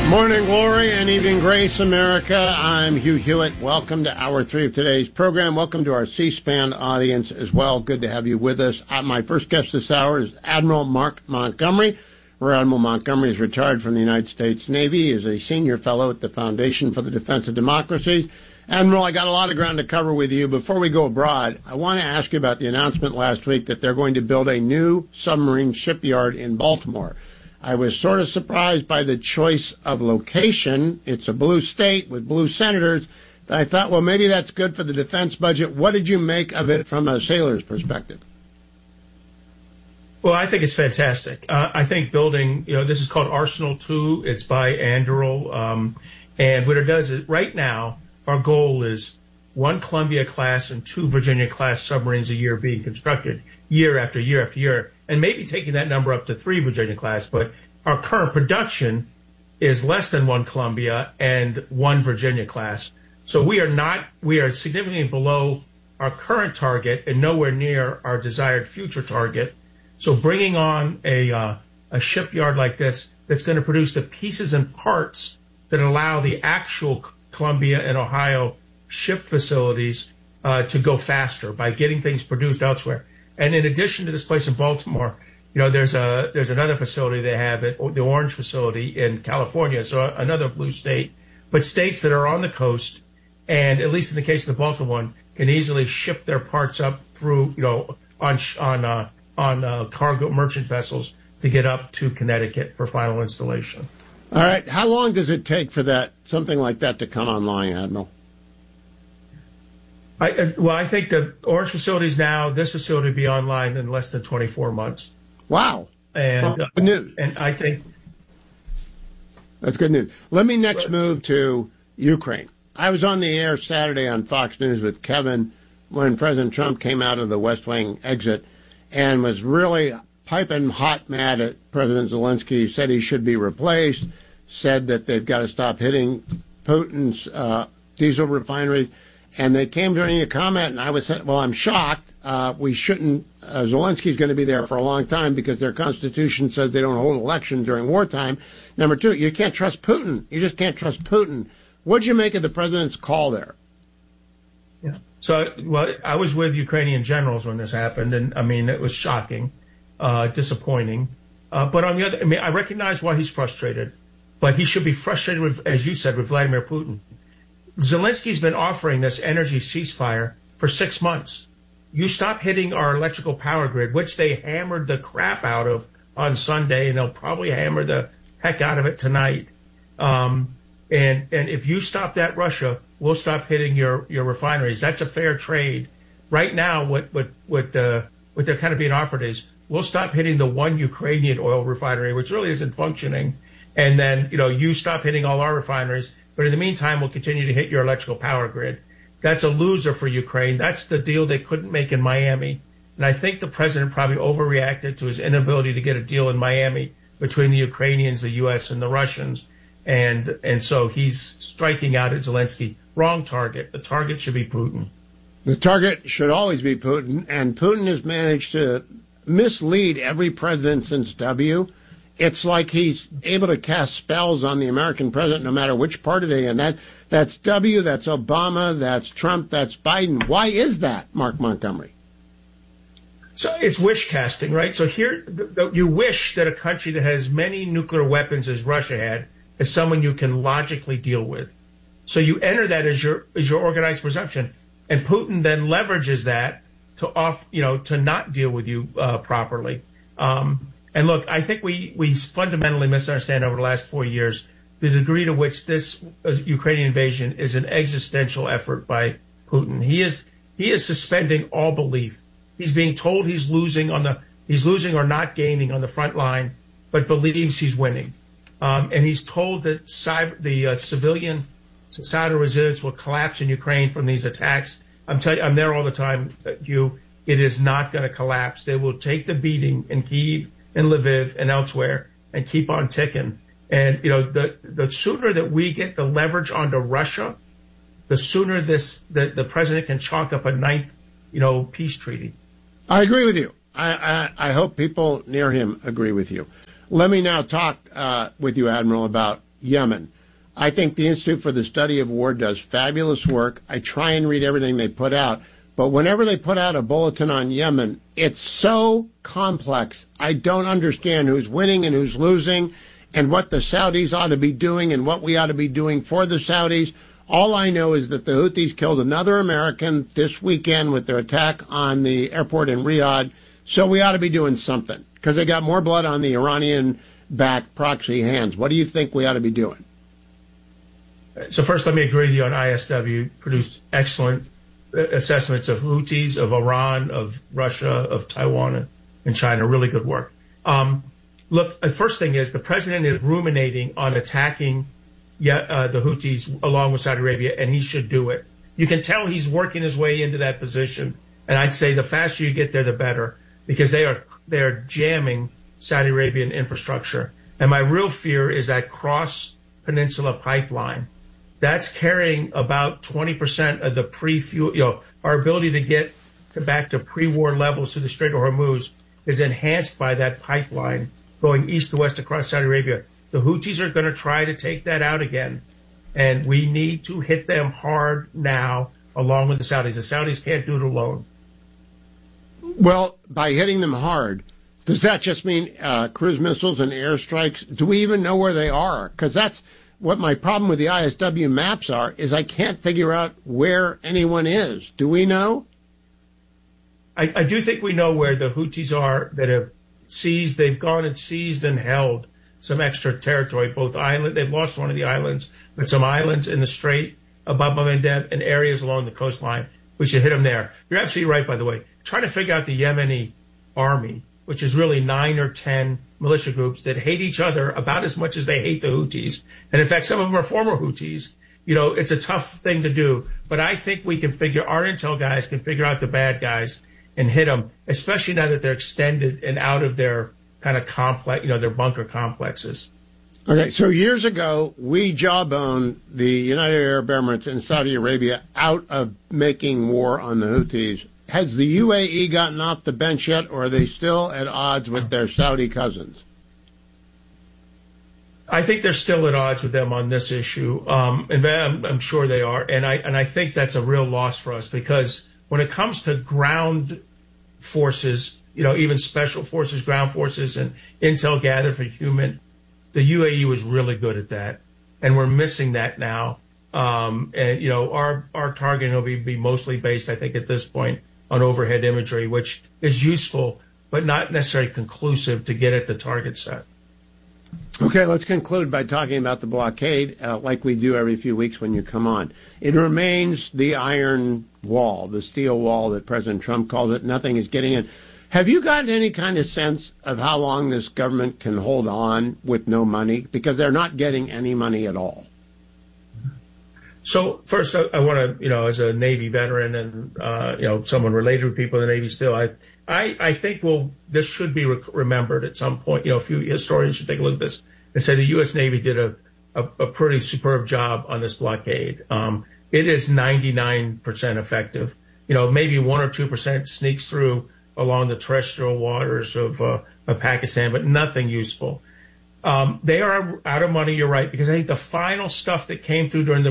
Morning glory and evening grace, America. I'm Hugh Hewitt. Welcome to Hour 3 of today's program. Welcome to our C-SPAN audience as well. Good to have you with us. My first guest this hour is Admiral Mark Montgomery. Rear Admiral Montgomery is retired from the United States Navy. He is a senior fellow at the Foundation for the Defense of Democracy. Admiral, I got a lot of ground to cover with you. Before we go abroad, I want to ask you about the announcement last week that they're going to build a new submarine shipyard in Baltimore. I was sort of surprised by the choice of location. It's a blue state with blue senators. I thought, well, maybe that's good for the defense budget. What did you make of it from a sailor's perspective? Well, I think it's fantastic. I think building, this is called Arsenal 2. It's by Anduril. And what it does is, right now, our goal is 1 Columbia-class and 2 Virginia-class submarines a year being constructed year after year after year, and maybe taking that number up to 3 Virginia-class. But our current production is less than 1 Columbia and 1 Virginia-class. So we are significantly below our current target and nowhere near our desired future target. So bringing on a shipyard like this that's going to produce the pieces and parts that allow the actual Columbia and Ohio ship facilities to go faster by getting things produced elsewhere. And in addition to this place in Baltimore, there's another facility they have at the Orange facility in California, so another blue state. But states that are on the coast, and at least in the case of the Baltimore one, can easily ship their parts up through, on cargo merchant vessels to get up to Connecticut for final installation. All right. How long does it take for something like that to come online, Admiral? I think the Orange facilities now, this facility will be online in less than 24 months. Wow. And good news. And I think that's good news. Let me next move to Ukraine. I was on the air Saturday on Fox News with Kevin when President Trump came out of the West Wing exit and was really piping hot mad at President Zelensky. He said he should be replaced, said that they've got to stop hitting Putin's diesel refineries. And they came to me a comment, and I was saying, well, I'm shocked. We shouldn't. Zelensky's going to be there for a long time because their constitution says they don't hold elections during wartime. Number 2, you can't trust Putin. You just can't trust Putin. What'd you make of the president's call there? Yeah. So, I was with Ukrainian generals when this happened, and it was shocking, disappointing. But on the other, I recognize why he's frustrated, but he should be frustrated with, as you said, with Vladimir Putin. Zelensky's been offering this energy ceasefire for 6 months. You stop hitting our electrical power grid, which they hammered the crap out of on Sunday, and they'll probably hammer the heck out of it tonight. And if you stop that, Russia, we'll stop hitting your refineries. That's a fair trade. Right now, what they're kind of being offered is we'll stop hitting the one Ukrainian oil refinery, which really isn't functioning, and then you stop hitting all our refineries. But in the meantime, we'll continue to hit your electrical power grid. That's a loser for Ukraine. That's the deal they couldn't make in Miami. And I think the president probably overreacted to his inability to get a deal in Miami between the Ukrainians, the U.S., and the Russians. And so he's striking out at Zelensky. Wrong target. The target should be Putin. The target should always be Putin. And Putin has managed to mislead every president since W. It's like he's able to cast spells on the American president, no matter which party they're in. That's W, that's Obama, that's Trump, that's Biden. Why is that, Mark Montgomery? So it's wish casting, right? So here, you wish that a country that has as many nuclear weapons as Russia had is someone you can logically deal with. So you enter that as your organized presumption, and Putin then leverages that to not deal with you properly. And look, I think we fundamentally misunderstand over the last 4 years the degree to which this Ukrainian invasion is an existential effort by Putin. He is suspending all belief. He's being told he's losing or not gaining on the front line, but believes he's winning. And he's told that the civilian societal resilience will collapse in Ukraine from these attacks. I'm telling you, I'm there all the time, Hugh. It is not going to collapse. They will take the beating in Kyiv and Lviv and elsewhere and keep on ticking. And, the sooner that we get the leverage onto Russia, the sooner the president can chalk up a ninth, peace treaty. I agree with you. I hope people near him agree with you. Let me now talk with you, Admiral, about Yemen. I think the Institute for the Study of War does fabulous work. I try and read everything they put out. But whenever they put out a bulletin on Yemen, it's so complex. I don't understand who's winning and who's losing and what the Saudis ought to be doing and what we ought to be doing for the Saudis. All I know is that the Houthis killed another American this weekend with their attack on the airport in Riyadh. So we ought to be doing something because they got more blood on the Iranian-backed proxy hands. What do you think we ought to be doing? So first, let me agree with you on ISW. Produced excellent assessments of Houthis, of Iran, of Russia, of Taiwan, and China. Really good work. Look, the first thing is the president is ruminating on attacking the Houthis along with Saudi Arabia, and he should do it. You can tell he's working his way into that position, and I'd say the faster you get there, the better, because they are jamming Saudi Arabian infrastructure. And my real fear is that cross-peninsula pipeline. That's carrying about 20% of the pre-fuel, our ability to get back to pre-war levels through the Strait of Hormuz is enhanced by that pipeline going east to west across Saudi Arabia. The Houthis are going to try to take that out again, and we need to hit them hard now along with the Saudis. The Saudis can't do it alone. Well, by hitting them hard, does that just mean cruise missiles and airstrikes? Do we even know where they are? Because that's what my problem with the ISW maps are, is I can't figure out where anyone is. Do we know? I do think we know where the Houthis are that have seized. They've gone and seized and held some extra territory, both islands. They've lost one of the islands, but some islands in the Strait of Bab el-Mandeb and areas along the coastline. We should hit them there. You're absolutely right, by the way. Trying to figure out the Yemeni army, which is really 9 or 10 militia groups that hate each other about as much as they hate the Houthis. And in fact, some of them are former Houthis. It's a tough thing to do. But I think our intel guys can figure out the bad guys and hit them, especially now that they're extended and out of their kind of complex, their bunker complexes. Okay, so years ago, we jawboned the United Arab Emirates and Saudi Arabia out of making war on the Houthis. Has the UAE gotten off the bench yet, or are they still at odds with their Saudi cousins? I think they're still at odds with them on this issue, and I'm sure they are. And I think that's a real loss for us, because when it comes to ground forces, even special forces, ground forces, and intel gathered for human, the UAE was really good at that, and we're missing that now. And our targeting will be mostly based, I think, at this point, on overhead imagery, which is useful, but not necessarily conclusive to get at the target set. Okay, let's conclude by talking about the blockade, like we do every few weeks when you come on. It remains the iron wall, the steel wall that President Trump calls it. Nothing is getting in. Have you gotten any kind of sense of how long this government can hold on with no money? Because they're not getting any money at all. So first, I want to, as a Navy veteran and, someone related with people in the Navy still, I think, this should be remembered at some point. A few historians should take a look at this and say the U.S. Navy did a pretty superb job on this blockade. It is 99% effective. Maybe 1 or 2% sneaks through along the terrestrial waters of Pakistan, but nothing useful. They are out of money. You're right, because I think the final stuff that came through during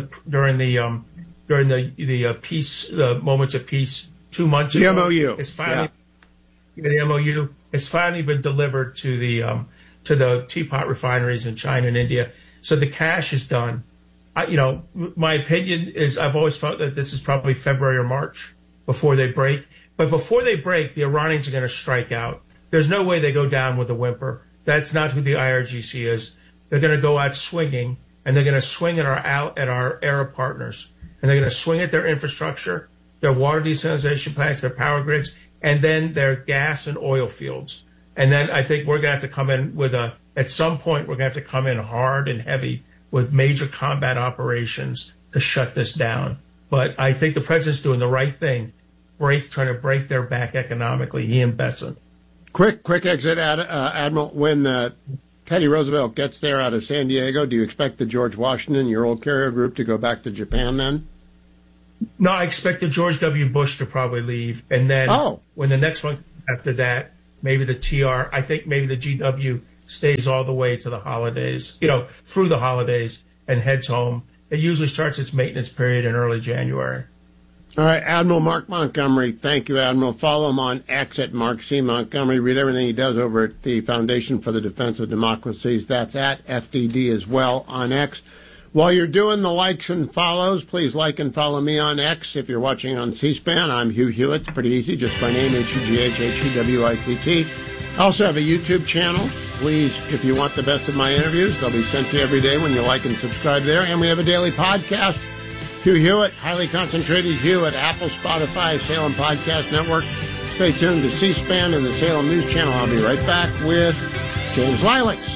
the peace, the moments of peace 2 months ago, the MOU, is finally the MOU has finally been delivered to the teapot refineries in China and India. So the cash is done. My opinion is I've always felt that this is probably February or March before they break. But before they break, the Iranians are going to strike out. There's no way they go down with a whimper. That's not who the IRGC is. They're going to go out swinging, and they're going to swing at our Arab partners, and they're going to swing at their infrastructure, their water desalination plants, their power grids, and then their gas and oil fields. And then I think we're going to have to come in at some point, we're going to have to come in hard and heavy with major combat operations to shut this down. But I think the president's doing the right thing, trying to break their back economically, he and Besson. Quick exit, Admiral. When Teddy Roosevelt gets there out of San Diego, do you expect the George Washington, your old carrier group, to go back to Japan then? No, I expect the George W. Bush to probably leave. And then when the next one after that, maybe the TR, I think maybe the GW stays all the way to the holidays, through the holidays and heads home. It usually starts its maintenance period in early January. All right, Admiral Mark Montgomery. Thank you, Admiral. Follow him on X at Mark C. Montgomery. Read everything he does over at the Foundation for the Defense of Democracies. That's at FDD as well on X. While you're doing the likes and follows, please like and follow me on X. If you're watching on C-SPAN, I'm Hugh Hewitt. It's pretty easy. Just my name, HUGHHEWITT. I also have a YouTube channel. Please, if you want the best of my interviews, they'll be sent to you every day when you like and subscribe there. And we have a daily podcast. Hugh Hewitt, Highly Concentrated Hugh at Apple, Spotify, Salem Podcast Network. Stay tuned to C-SPAN and the Salem News Channel. I'll be right back with James Lileks.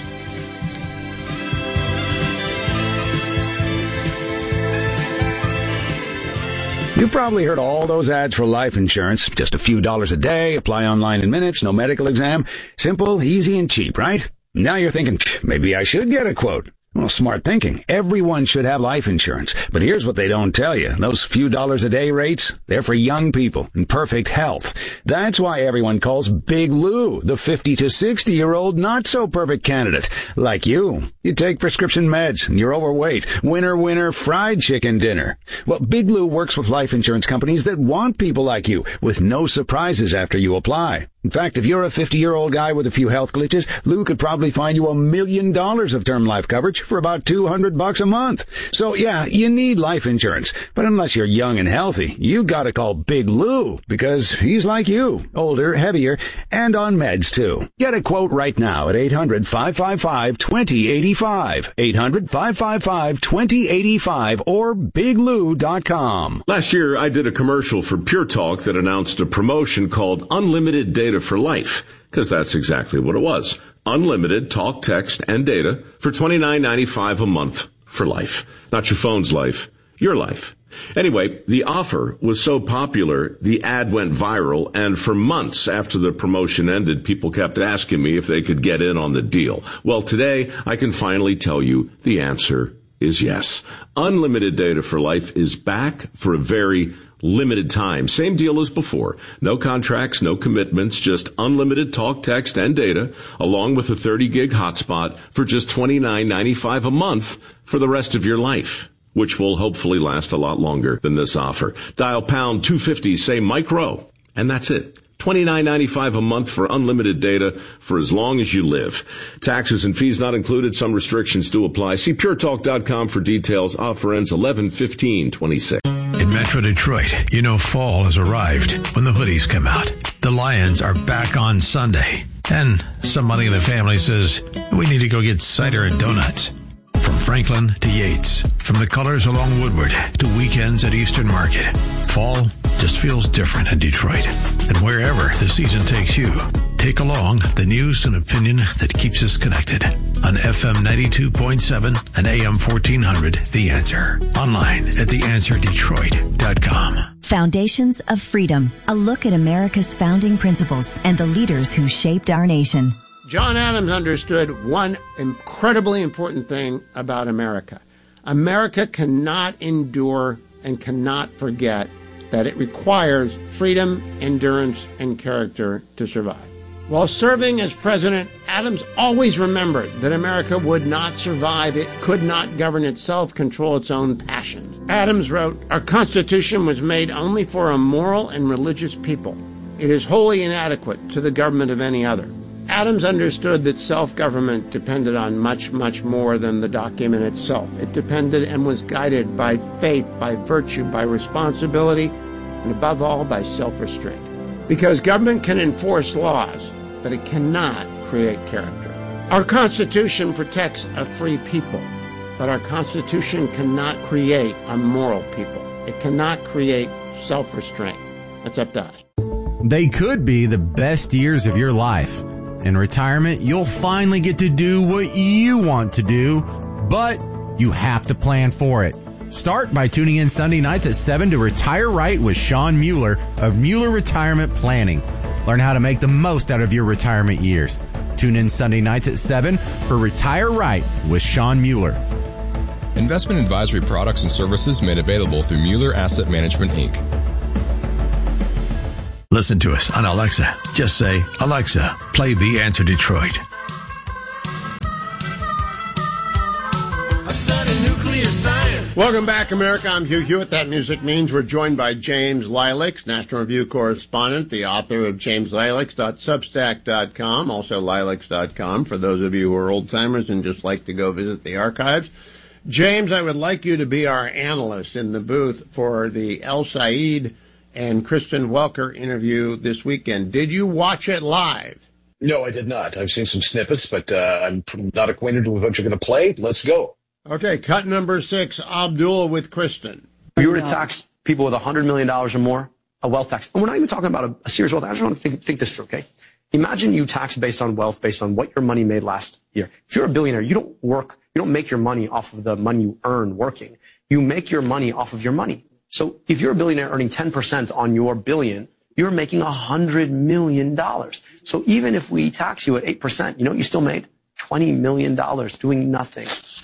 You've probably heard all those ads for life insurance. Just a few dollars a day, apply online in minutes, no medical exam. Simple, easy, and cheap, right? Now you're thinking, maybe I should get a quote. Well, smart thinking. Everyone should have life insurance. But here's what they don't tell you. Those few dollars a day rates, they're for young people in perfect health. That's why everyone calls Big Lou the 50 to 60-year-old not-so-perfect candidate. Like you. You take prescription meds and you're overweight. Winner, winner, fried chicken dinner. Well, Big Lou works with life insurance companies that want people like you with no surprises after you apply. In fact, if you're a 50-year-old guy with a few health glitches, Lou could probably find you $1 million of term life coverage for about $200 a month. So yeah, you need life insurance. But unless you're young and healthy, you gotta call Big Lou because he's like you, older, heavier, and on meds too. Get a quote right now at 800-555-2085. 800-555-2085 or biglou.com. Last year, I did a commercial for Pure Talk that announced a promotion called Unlimited Data for Life, because that's exactly what it was. Unlimited talk, text, and data for $29.95 a month for life. Not your phone's life, your life. Anyway, the offer was so popular, the ad went viral, and for months after the promotion ended, people kept asking me if they could get in on the deal. Well, today, I can finally tell you the answer is yes. Unlimited Data for Life is back for a very limited time. Same deal as before. No contracts, no commitments, just unlimited talk, text, and data, along with a 30-gig hotspot for just $29.95 a month for the rest of your life, which will hopefully last a lot longer than this offer. Dial pound 250, say micro, and that's it. $29.95 a month for unlimited data for as long as you live. Taxes and fees not included. Some restrictions do apply. See puretalk.com for details. Offer ends 11/15/26. In Metro Detroit, you know fall has arrived when the hoodies come out. The Lions are back on Sunday. And somebody in the family says, we need to go get cider and donuts. From Franklin to Yates, from the colors along Woodward to weekends at Eastern Market, fall just feels different in Detroit. And wherever the season takes you, take along the news and opinion that keeps us connected on FM 92.7 and AM 1400, The Answer. Online at theanswerdetroit.com. Foundations of Freedom, a look at America's founding principles and the leaders who shaped our nation. John Adams understood one incredibly important thing about America. America cannot endure and cannot forget that it requires freedom, endurance, and character to survive. While serving as president, Adams always remembered that America would not survive. It could not govern itself, control its own passions. Adams wrote, "Our Constitution was made only for a moral and religious people. It is wholly inadequate to the government of any other." Adams understood that self-government depended on much, much more than the document itself. It depended and was guided by faith, by virtue, by responsibility, and above all, by self-restraint. Because government can enforce laws, but it cannot create character. Our Constitution protects a free people, but our Constitution cannot create a moral people. It cannot create self-restraint. That's up to us. They could be the best years of your life. In retirement, you'll finally get to do what you want to do, but you have to plan for it. Start by tuning in Sunday nights at 7 to Retire Right with Sean Mueller of Mueller Retirement Planning. Learn how to make the most out of your retirement years. Tune in Sunday nights at 7 for Retire Right with Sean Mueller. Investment advisory products and services made available through Mueller Asset Management, Inc. Listen to us on Alexa. Just say, Alexa, play The Answer Detroit. Welcome back, America. I'm Hugh Hewitt. That music means we're joined by James Lileks, National Review correspondent, the author of JamesLileks.substack.com, also Lileks.com, for those of you who are old-timers and just like to go visit the archives. James, I would like you to be our analyst in the booth for the El Sayed and Kristen Welker interview this weekend. Did you watch it live? No, I did not. I've seen some snippets, but I'm not acquainted with what you're going to play. Let's go. Okay, cut number 6, Abdullah with Kristen. If you were to tax people with $100 million or more, a wealth tax, and we're not even talking about a serious wealth tax. I just want to think this through, okay? Imagine you tax based on wealth, based on what your money made last year. If you're a billionaire, you don't make your money off of the money you earn working. You make your money off of your money. So if you're a billionaire earning 10% on your billion, you're making $100 million. So even if we tax you at 8%, you know what you still made? $20 million doing nothing.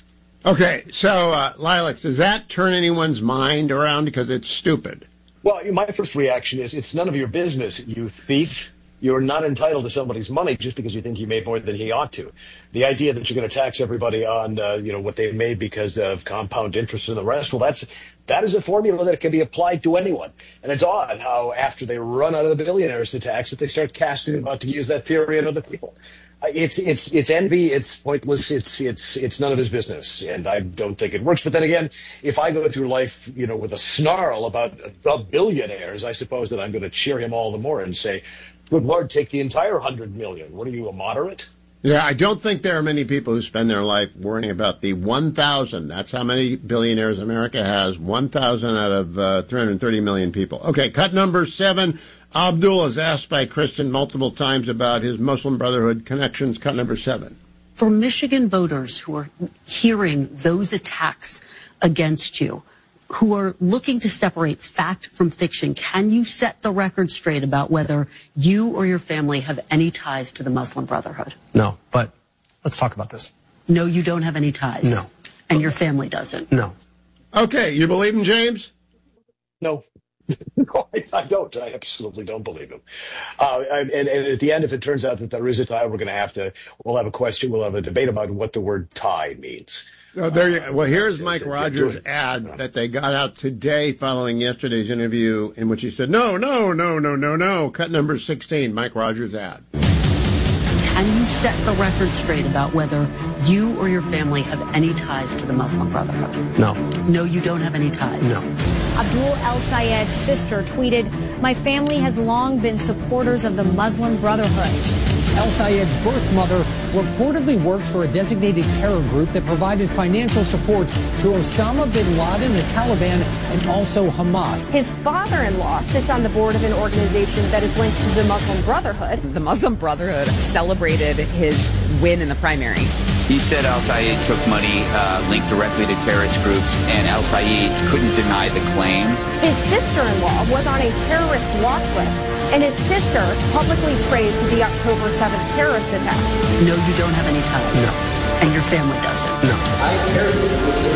Okay, so, Lileks, does that turn anyone's mind around because it's stupid? Well, my first reaction is it's none of your business, you thief. You're not entitled to somebody's money just because you think he made more than he ought to. The idea that you're going to tax everybody on, what they made because of compound interest and the rest, well, that is a formula that can be applied to anyone. And it's odd how after they run out of the billionaires to tax it, they start casting about to use that theory on other people. It's envy. It's pointless. It's none of his business, and I don't think it works. But then again, if I go through life, with a snarl about the billionaires, I suppose that I'm going to cheer him all the more and say, "Good Lord, take the entire $100 million. What are you, a moderate?" Yeah, I don't think there are many people who spend their life worrying about the 1,000. That's how many billionaires America has. 1,000 out of 330 million people. Okay, cut number 7. Abdullah is asked by Kristen multiple times about his Muslim Brotherhood connections. Cut number 7. For Michigan voters who are hearing those attacks against you, who are looking to separate fact from fiction, can you set the record straight about whether you or your family have any ties to the Muslim Brotherhood? No, but let's talk about this. No, you don't have any ties. No. And your family doesn't. No. Okay, you believe in James? No. No, I don't. I absolutely don't believe him. And at the end, if it turns out that there is a tie, we'll have a debate about what the word tie means. Well, here's Mike Rogers' ad that they got out today following yesterday's interview in which he said, no. Cut number 16, Mike Rogers' ad. Can you set the record straight about whether you or your family have any ties to the Muslim Brotherhood? No. No, you don't have any ties? No. Abdul El Sayed's sister tweeted, "My family has long been supporters of the Muslim Brotherhood." El Sayed's birth mother reportedly worked for a designated terror group that provided financial support to Osama bin Laden, the Taliban, and also Hamas. His father-in-law sits on the board of an organization that is linked to the Muslim Brotherhood. The Muslim Brotherhood celebrated his win in the primary. He said El Sayed took money linked directly to terrorist groups, and El Sayed couldn't deny the claim. His sister-in-law was on a terrorist watch list, and his sister publicly praised the October 7th terrorist attack. No, you don't have any ties. No. And your family doesn't. No. I inherited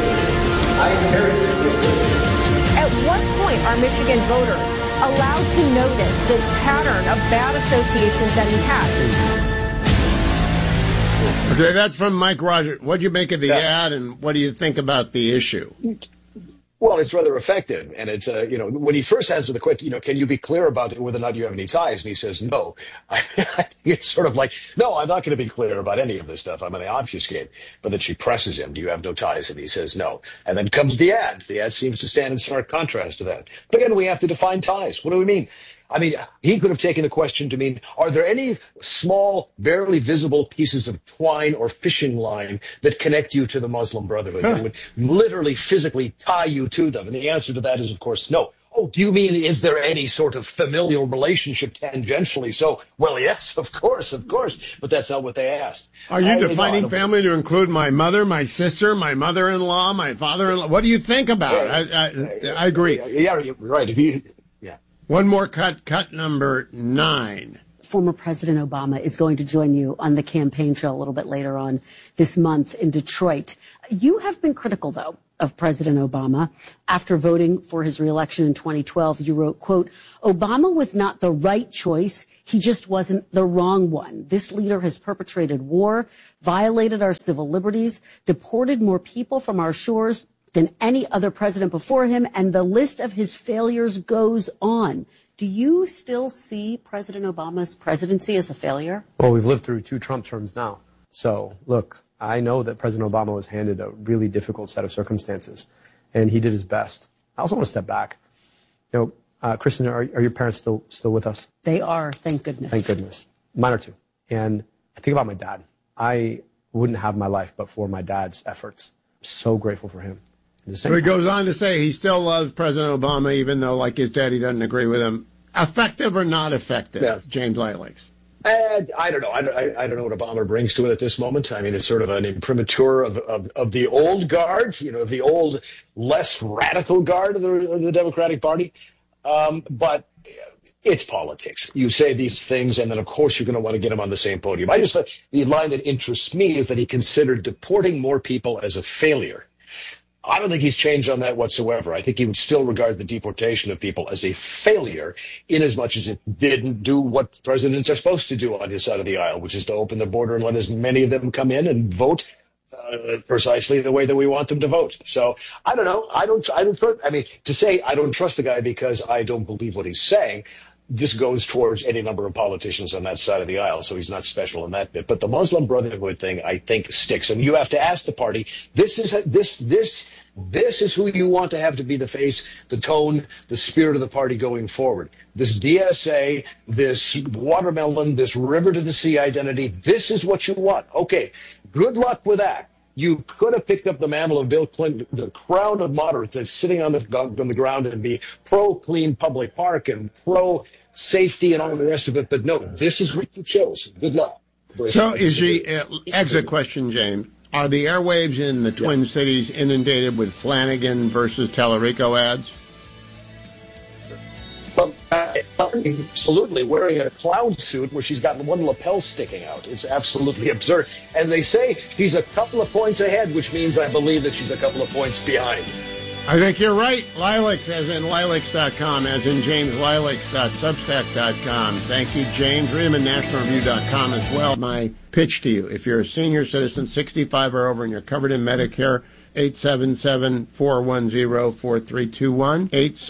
this. At what point are Michigan voters allowed to notice this pattern of bad associations that he has? Okay, that's from Mike Rogers. What'd you make of the ad, and what do you think about the issue? Well, it's rather effective. And it's, when he first answered the question, can you be clear about whether or not you have any ties? And he says, no. I think it's sort of like, no, I'm not going to be clear about any of this stuff. I'm going to obfuscate. But then she presses him, do you have no ties? And he says, no. And then comes the ad. The ad seems to stand in stark contrast to that. But again, we have to define ties. What do we mean? I mean, he could have taken the question to mean, are there any small, barely visible pieces of twine or fishing line that connect you to the Muslim Brotherhood, that would literally physically tie you to them? And the answer to that is, of course, no. Oh, do you mean, is there any sort of familial relationship tangentially? So, well, yes, of course, but that's not what they asked. Are you defining family to include my mother, my sister, my mother-in-law, my father-in-law? What do you think about it? I agree. Yeah, you're right. One more cut number 9. Former President Obama is going to join you on the campaign trail a little bit later on this month in Detroit. You have been critical, though, of President Obama. After voting for his reelection in 2012, you wrote, quote, "Obama was not the right choice. He just wasn't the wrong one. This leader has perpetrated war, violated our civil liberties, deported more people from our shores than any other president before him, and the list of his failures goes on. Do you still see President Obama's presidency as a failure? Well, we've lived through 2 Trump terms now. So, look, I know that President Obama was handed a really difficult set of circumstances, and he did his best. I also want to step back. Kristen, are your parents still with us? They are, thank goodness. Thank goodness. Mine are too. And I think about my dad. I wouldn't have my life but for my dad's efforts. I'm so grateful for him. So he goes on to say he still loves President Obama, even though, like his daddy, doesn't agree with him. Effective or not effective, yeah. James Lilacs? I don't know. I don't know what Obama brings to it at this moment. I mean, it's sort of an imprimatur of the old guard, the old, less radical guard of the Democratic Party. But it's politics. You say these things, and then, of course, you're going to want to get him on the same podium. The line that interests me is that he considered deporting more people as a failure. I don't think he's changed on that whatsoever. I think he would still regard the deportation of people as a failure, inasmuch as it didn't do what presidents are supposed to do on his side of the aisle, which is to open the border and let as many of them come in and vote precisely the way that we want them to vote. So I don't know. To say I don't trust the guy because I don't believe what he's saying, this goes towards any number of politicians on that side of the aisle, so he's not special in that bit. But the Muslim Brotherhood thing, I think, sticks. And you have to ask the party, this is who you want to have to be the face, the tone, the spirit of the party going forward. This DSA, this watermelon, this river to the sea identity, this is what you want. Okay, good luck with that. You could have picked up the mantle of Bill Clinton, the crown of moderates that's sitting on the ground and be pro-clean public park and pro-safety and all the rest of it. But no, this is what you chose. Good luck. So is the exit question, James? Are the airwaves in the Twin Cities inundated with Flanagan versus Tallarico ads? Well, absolutely, wearing a clown suit where she's got one lapel sticking out. It's absolutely absurd. And they say she's a couple of points ahead, which means I believe that she's a couple of points behind. I think you're right. Lilacs, as in lilacs.com, as in jameslilacs.substack.com. Thank you, James. Read them at nationalreview.com as well. My pitch to you, if you're a senior citizen, 65 or over, and you're covered in Medicare, 877-410-4321,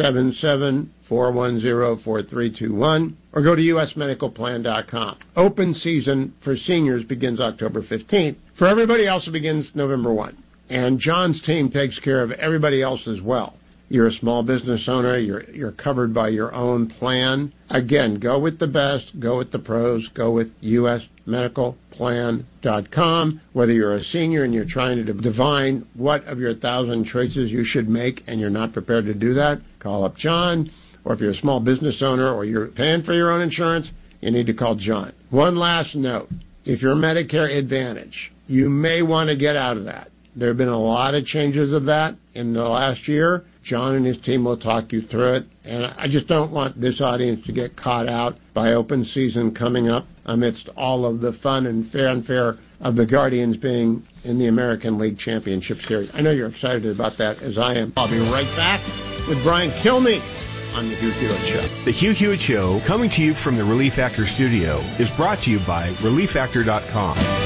877-410-4321, or go to usmedicalplan.com. Open season for seniors begins October 15th. For everybody else, it begins November 1. And John's team takes care of everybody else as well. You're a small business owner. You're covered by your own plan. Again, go with the best. Go with the pros. Go with usmedicalplan.com. Whether you're a senior and you're trying to divine what of your 1,000 choices you should make and you're not prepared to do that, call up John. Or if you're a small business owner or you're paying for your own insurance, you need to call John. One last note. If you're Medicare Advantage, you may want to get out of that. There have been a lot of changes of that in the last year. John and his team will talk you through it. And I just don't want this audience to get caught out by open season coming up amidst all of the fun and fanfare of the Guardians being in the American League Championship Series. I know you're excited about that, as I am. I'll be right back with Brian Kilmeade on The Hugh Hewitt Show. The Hugh Hewitt Show, coming to you from the Relief Factor studio, is brought to you by ReliefFactor.com.